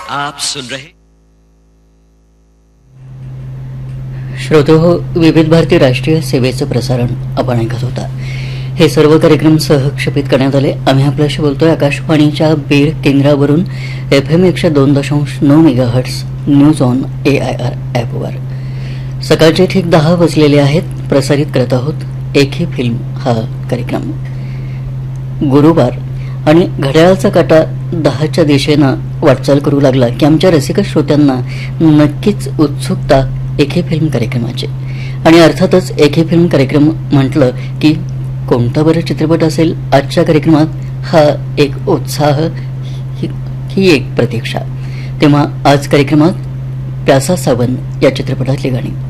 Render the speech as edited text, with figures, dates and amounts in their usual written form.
आप सुन रहे श्रोतेहो, विविध भारती राष्ट्रीय सेवेचं प्रसारण आपण ऐकत होता. हे सर्व कार्यक्रम सहक्षेपित करण्यात आले. आम्ही आपल्याशी बोलतोय आकाशवाणीच्या बीड केंद्रावरून FM 102.9 megahertz news on AIR ॲपवर. सकाळचे ठीक 10 वाजलेले आहेत. प्रसारित करत आहोत एक ही फिल्म हा कार्यक्रम. गुरुवार आणि घड्याळाचा काटा 10च्या दिशेनं वाटचाल करू लागला की आमच्या रसिक श्रोत्यांना नक्कीच उत्सुकता एक ही फिल्म कार्यक्रमाची. आणि अर्थातच एक ही फिल्म कार्यक्रम म्हटलं की कोणता बरं चित्रपट असेल आजच्या कार्यक्रमात, हा एक उत्साह, ही एक प्रतीक्षा. तेव्हा आज कार्यक्रमात प्यासा सावन या चित्रपटातली गाणी.